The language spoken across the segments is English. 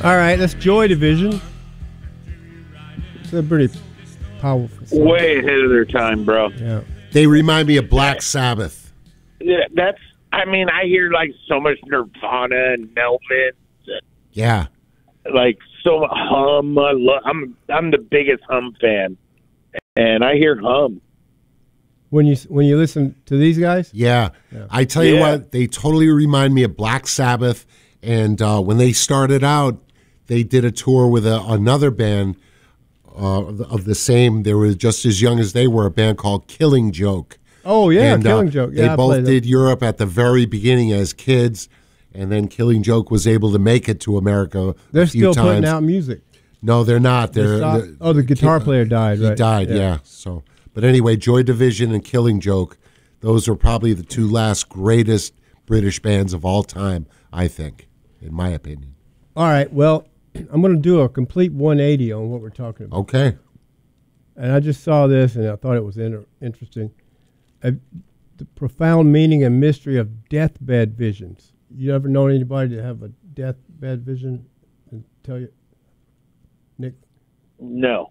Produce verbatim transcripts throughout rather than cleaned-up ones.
All right, that's Joy Division. It's a pretty powerful song. Way ahead of their time, bro. Yeah. They remind me of Black Sabbath. Yeah, that's. I mean, I hear like so much Nirvana and Melvin. Yeah. Like so much Hum. I lo- I'm I'm the biggest Hum fan, and I hear Hum. When you when you listen to these guys, Yeah. Yeah. I tell you Yeah. what, they totally remind me of Black Sabbath. And uh, when they started out, they did a tour with a, another band uh, of, the, of the same. They were just as young as they were, a band called Killing Joke. oh yeah, and, Killing uh, Joke. Yeah, they I both played did them. Europe at the very beginning as kids, and then Killing Joke was able to make it to America They're a few still times. putting out music. No, they're not. They They're, stopped- they're- oh, the guitar Ki- player died. He right? died, yeah. So, but anyway, Joy Division and Killing Joke, those are probably the two last greatest British bands of all time, I think, in my opinion. All right. Well, I'm going to do a complete one eighty on what we're talking about. Okay. And I just saw this, and I thought it was inter- interesting. Uh, the profound meaning and mystery of deathbed visions. You ever known anybody to have a deathbed vision? And tell you, Nick. No.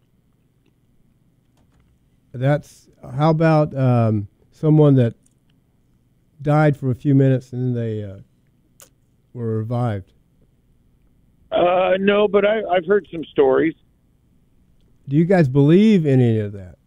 That's how about um, someone that died for a few minutes and then they uh, were revived. Uh, no, but I, I've heard some stories. Do you guys believe in any of that?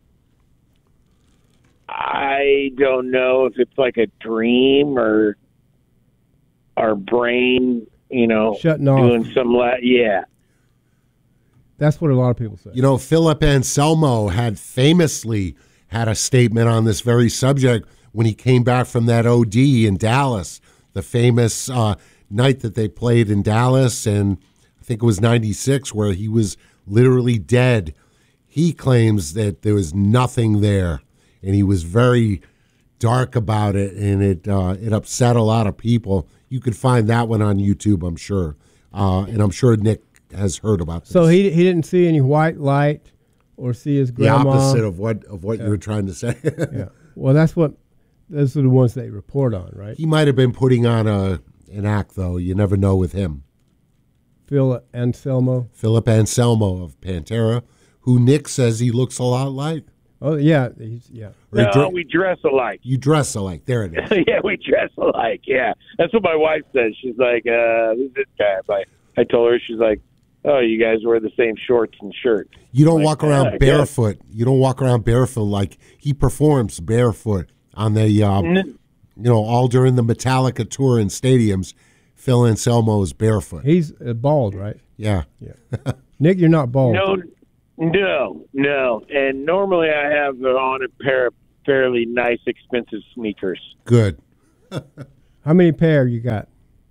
I don't know if it's like a dream or our brain, you know, Shutting off. doing some la- yeah. That's what a lot of people say. You know, Philip Anselmo had famously had a statement on this very subject when he came back from that O D in Dallas, the famous uh, night that they played in Dallas, and I think it was ninety-six, where he was literally dead. He claims that there was nothing there, and he was very dark about it, and it uh, it upset a lot of people. You could find that one on YouTube, I'm sure, uh, and I'm sure Nick has heard about this. So he he didn't see any white light or see his the grandma. opposite of what of what you were trying to say. Yeah. Well, that's what those are the ones they report on, right? He might have been putting on a an act, though. You never know with him. Phil Anselmo. Philip Anselmo of Pantera, who Nick says he looks a lot like. Oh yeah, he's yeah. Or No, dre- we dress alike. you dress alike. There it is. Yeah, we dress alike. Yeah, that's what my wife says. She's like, uh, "Who's this guy?" I'm like, I told her, she's like, "Oh, you guys wear the same shorts and shirts." You don't Like, walk yeah, around I guess. barefoot. You don't walk around barefoot like he performs barefoot on the, uh, N- you know, all during the Metallica tour in stadiums. Phil Anselmo is barefoot. He's uh, bald, right? Yeah. Yeah. Nick, you're not bald. No, no, no. And normally I have on a pair of fairly nice, expensive sneakers. Good. How many pair you got?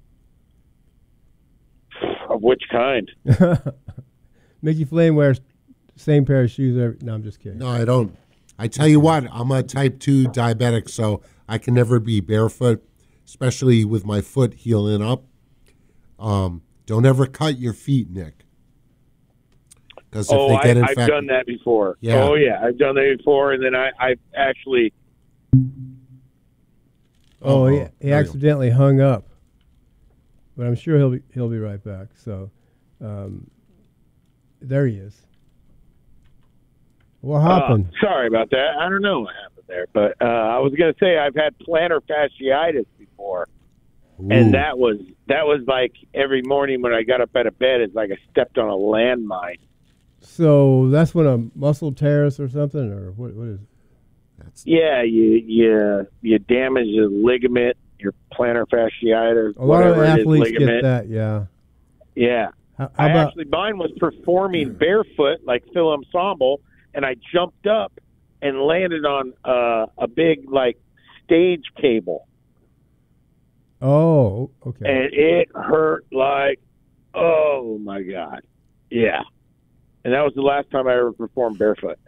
Of which kind? Mickey Flynn wears the same pair of shoes every. No, I'm just kidding. No, I don't. I tell you what, I'm a type two diabetic, so I can never be barefoot, especially with my foot healing up. Um, don't ever cut your feet, Nick. Because if Oh, they I, get I've infected, done that before. Yeah. Oh, yeah, I've done that before, and then I, I've actually. Oh, Uh-oh. he, he There you go. accidentally hung up, but I'm sure he'll be he'll be right back. So, um, there he is. What happened? Uh, sorry about that. I don't know what happened there, but uh, I was going to say I've had plantar fasciitis before, Ooh. and that was that was like every morning when I got up out of bed, it's like I stepped on a landmine. So that's when a muscle tears or something, or what? What is? That's, Yeah, you you you damage the ligament, your plantar fasciitis, A lot of whatever it is, athletes ligament. get that. Yeah. Yeah. How, how I about? actually, mine was performing barefoot like Phil Ensemble, and I jumped up and landed on uh, a big like stage cable, Oh, okay. and it hurt like, oh my god, yeah. And that was the last time I ever performed barefoot.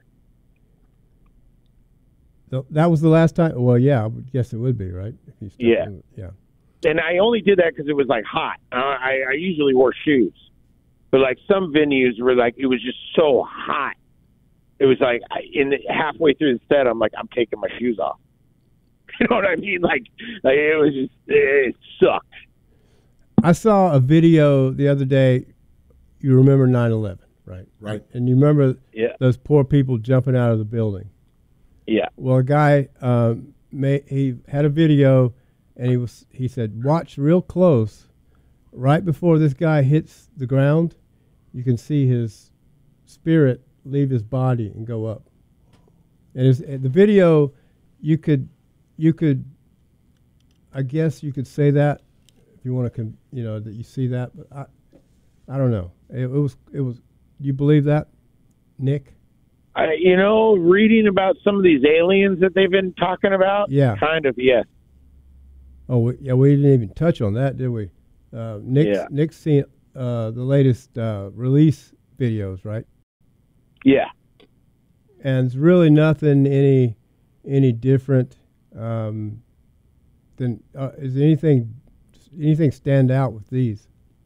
So that was the last time. Well, yeah, I would guess it would be right. If you stepped Yeah. in- yeah. And I only did that because it was like hot. Uh, I, I usually wore shoes, but like some venues were like it was just so hot. It was like I, in the, halfway through the set, I'm like, I'm taking my shoes off. You know what I mean? Like, like it was just it sucked. I saw a video the other day. You remember nine eleven, right? Right. And you remember Yeah. those poor people jumping out of the building. Yeah. Well, a guy, um, may, he had a video, and he was he said, watch real close. Right before this guy hits the ground, you can see his spirit leave his body and go up. And it's, the video, you could, you could, I guess you could say that if you want to, you know, that you see that. But I, I don't know. It, it was, it was. You believe that, Nick? I, you know, reading about some of these aliens that they've been talking about. Yeah. Kind of. Yes. Oh, we, yeah. We didn't even touch on that, did we? Uh, Nick's, Yeah. Nick's seen uh, the latest uh, release videos, right? Yeah. And it's really nothing any any different um, than. Uh, is anything anything stand out with these?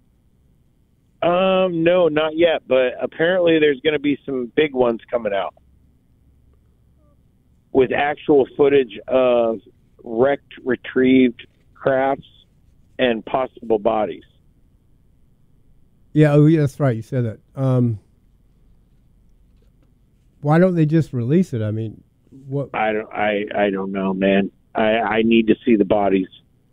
Um, no, not yet. But apparently, there's going to be some big ones coming out with actual footage of wrecked, retrieved crafts and possible bodies. Yeah, oh, yeah, that's right. You said that. Um, why don't they just release it? I mean, what? I don't. I. I don't know, man. I. I need to see the bodies.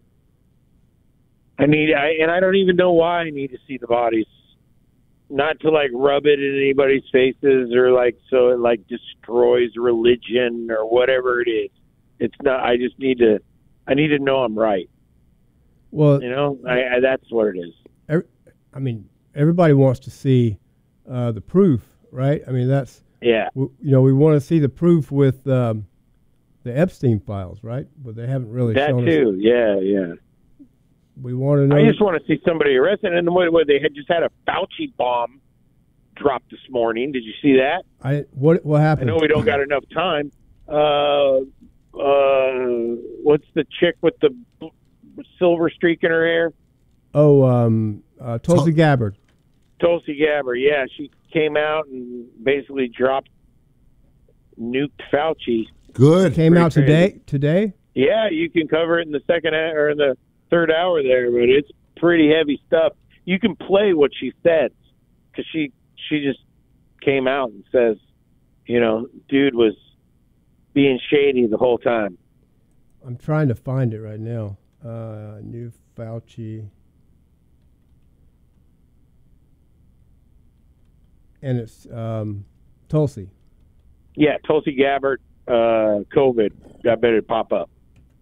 I need. I and I don't even know why I need to see the bodies. Not to like rub it in anybody's faces or like so it like destroys religion or whatever it is. It's not. I just need to. I need to know I'm right. Well, You know, I, I, that's what it is. every, I mean, everybody wants to see uh, the proof, right? I mean, that's Yeah. w- you know, we want to see the proof with um, the Epstein files, right? But they haven't really That shown too. us. Yeah. Yeah. We want to know. I just want to see somebody arrested. And what, what they had just had a Fauci bomb dropped this morning. Did you see that? I what what I happened? know we don't got enough time. Uh, uh, what's the chick with the b- silver streak in her hair? Oh, um, uh, Tulsi Tul- Gabbard. Tulsi Gabbard. Yeah, she came out and basically dropped, nuked Fauci. Good. Came Pretty out crazy. today. Today. Yeah, you can cover it in the second hour, or in the third hour there, but it's pretty heavy stuff. You can play what she said because she she just came out and says, you know, dude was being shady the whole time. I'm trying to find it right now. Uh, new Fauci. And it's um, Tulsi. Yeah, Tulsi Gabbard, uh, COVID, got better to pop up.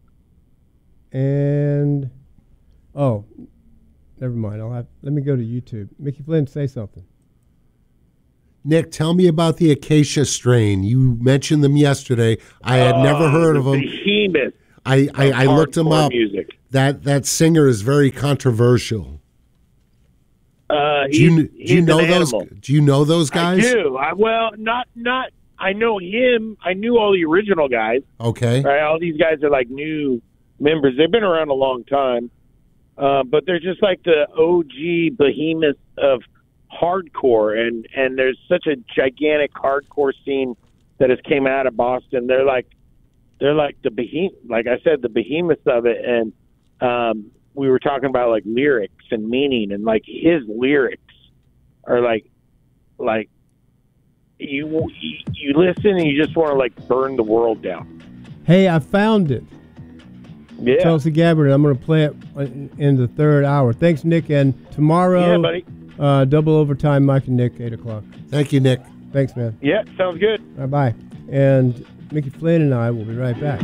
And oh, never mind. I'll have. Let me go to YouTube. Mickey Flynn, say something. Nick, tell me about the Acacia strain. You mentioned them yesterday. I had never heard the of them. Behemoth. I, I, I looked them hardcore up. Music. That that singer is very controversial. Uh, Do you, he's, do you he's know an those? animal. Do you know those guys? I do. I, well, not not. I know him. I knew all the original guys. Okay. Right, all these guys are like new members. They've been around a long time, uh, but they're just like the O G behemoth of hardcore. And and there's such a gigantic hardcore scene that has came out of Boston. They're like they're like the behemoth. Like I said, the behemoth of it. And um, we were talking about like lyrics and meaning, and like his lyrics are like like. You you listen and you just want to like burn the world down. Hey, I found it. Yeah. Tulsi Gabbard. I'm going to play it in, in the third hour. Thanks, Nick. And tomorrow, Yeah, buddy. Uh, double overtime, Mike and Nick, eight o'clock. Thank you, Nick. Thanks, man. Yeah, sounds good. Bye bye. And Mickey Flynn and I will be right back.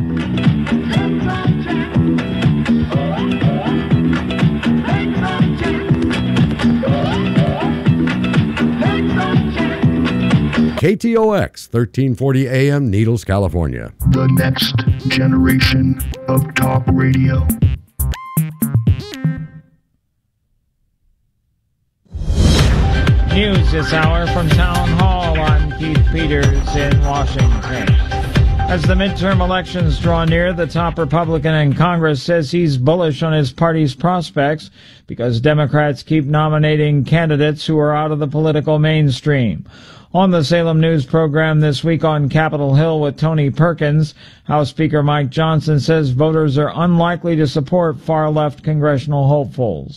K T O X, thirteen forty A M, Needles, California. The next generation of talk radio. News this hour from Town Hall. I'm Keith Peters in Washington. As the midterm elections draw near, the top Republican in Congress says he's bullish on his party's prospects because Democrats keep nominating candidates who are out of the political mainstream. On the Salem News program this week on Capitol Hill with Tony Perkins, House Speaker Mike Johnson says voters are unlikely to support far-left congressional hopefuls.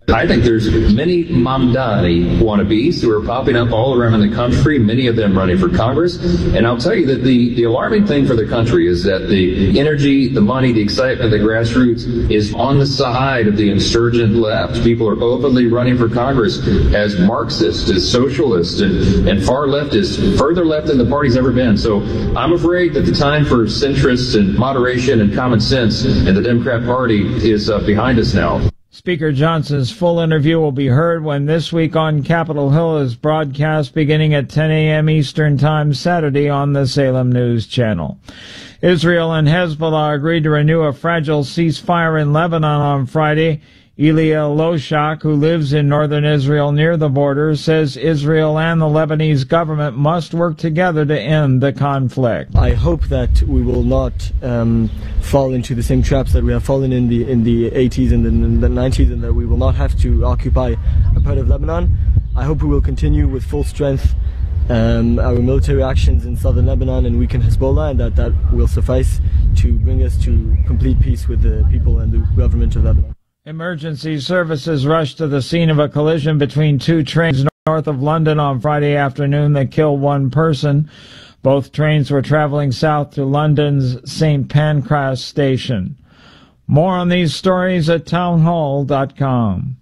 I think there's many Mamdani wannabes who are popping up all around the country, many of them running for Congress. And I'll tell you that the, the alarming thing for the country is that the energy, the money, the excitement, the grassroots is on the side of the insurgent left. People are openly running for Congress as Marxists, as socialists, and, and far leftists, further left than the party's ever been. So I'm afraid that the time for centrists and moderation and common sense in the Democrat Party is uh, behind us now. Speaker Johnson's full interview will be heard when This Week on Capitol Hill is broadcast beginning at ten a.m. Eastern Time Saturday on the Salem News Channel. Israel and Hezbollah agreed to renew a fragile ceasefire in Lebanon on Friday. Elia Loshak, who lives in northern Israel near the border, says Israel and the Lebanese government must work together to end the conflict. I hope that we will not um, fall into the same traps that we have fallen in the in the eighties and the, in the nineties, and that we will not have to occupy a part of Lebanon. I hope we will continue with full strength um, our military actions in southern Lebanon and weaken Hezbollah, and that that will suffice to bring us to complete peace with the people and the government of Lebanon. Emergency services rushed to the scene of a collision between two trains north of London on Friday afternoon that killed one person. Both trains were traveling south to London's Saint Pancras station. More on these stories at townhall dot com.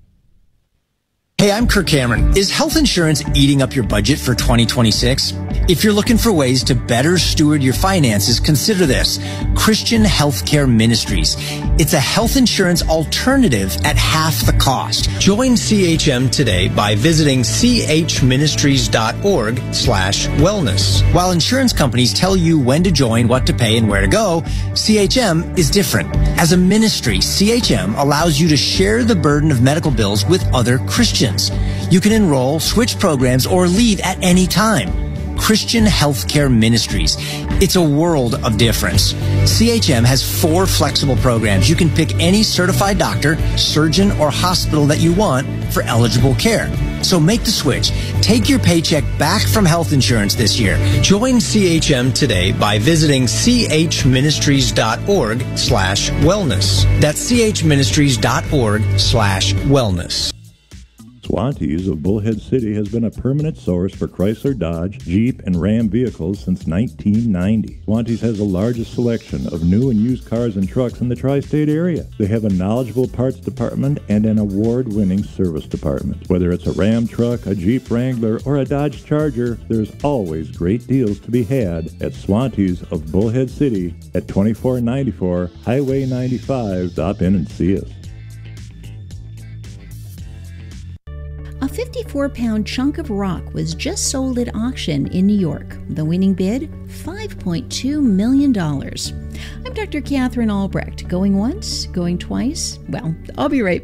Hey, I'm Kirk Cameron. Is health insurance eating up your budget for twenty twenty-six? If you're looking for ways to better steward your finances, consider this: Christian Healthcare Ministries. It's a health insurance alternative at half the cost. Join C H M today by visiting chministries.org slash wellness. While insurance companies tell you when to join, what to pay, and where to go, C H M is different. As a ministry, C H M allows you to share the burden of medical bills with other Christians. You can enroll, switch programs, or leave at any time. Christian Healthcare Ministries. It's a world of difference. C H M has four flexible programs. You can pick any certified doctor, surgeon, or hospital that you want for eligible care. So make the switch. Take your paycheck back from health insurance this year. Join C H M today by visiting chministries.org slash wellness. That's chministries.org slash wellness. Swantees of Bullhead City has been a permanent source for Chrysler, Dodge, Jeep, and Ram vehicles since nineteen ninety. Swantees has the largest selection of new and used cars and trucks in the tri-state area. They have a knowledgeable parts department and an award-winning service department. Whether it's a Ram truck, a Jeep Wrangler, or a Dodge Charger, there's always great deals to be had at Swantees of Bullhead City at twenty-four ninety-four Highway ninety-five. Stop in and see us. A fifty-four pound chunk of rock was just sold at auction in New York. The winning bid, five point two million dollars. I'm Doctor Catherine Albrecht. Going once? Going twice? Well, I'll be right back.